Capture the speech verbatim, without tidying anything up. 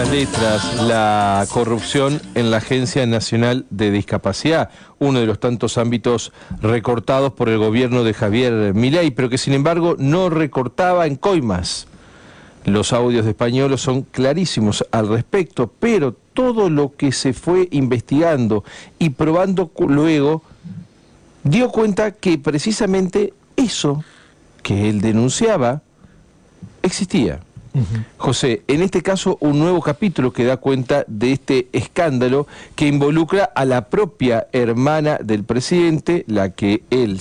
las letras la corrupción en la Agencia Nacional de Discapacidad, uno de los tantos ámbitos recortados por el gobierno de Javier Milei, pero que sin embargo no recortaba en coimas. Los audios de Españolo son clarísimos al respecto, pero todo lo que se fue investigando y probando luego dio cuenta que precisamente eso que él denunciaba existía. Uh-huh. José, en este caso un nuevo capítulo que da cuenta de este escándalo que involucra a la propia hermana del presidente, la que él